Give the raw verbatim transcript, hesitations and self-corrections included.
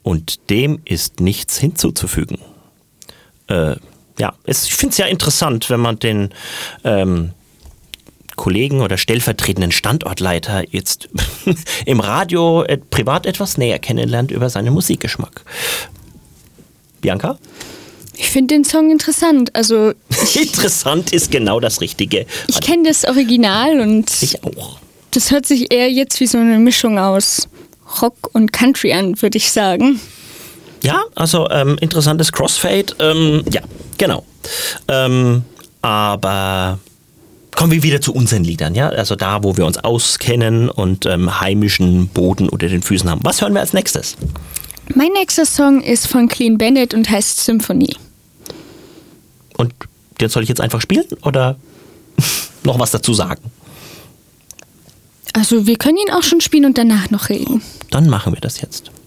Und dem ist nichts hinzuzufügen. Äh, ja, es, ich finde es ja interessant, wenn man den ähm, Kollegen oder stellvertretenden Standortleiter jetzt im Radio äh, privat etwas näher kennenlernt über seinen Musikgeschmack. Bianca? Ich finde den Song interessant. Also interessant ist genau das Richtige. Ich kenne das Original und ich auch. Das hört sich eher jetzt wie so eine Mischung aus Rock und Country an, würde ich sagen. Ja, also ähm, interessantes Crossfade. Ähm, ja, genau. Ähm, aber kommen wir wieder zu unseren Liedern, ja? Also da, wo wir uns auskennen und ähm, heimischen Boden unter den Füßen haben. Was hören wir als nächstes? Mein nächster Song ist von Clean Bandit und heißt Symphonie. Und den soll ich jetzt einfach spielen oder noch was dazu sagen? Also wir können ihn auch schon spielen und danach noch reden. Dann machen wir das jetzt.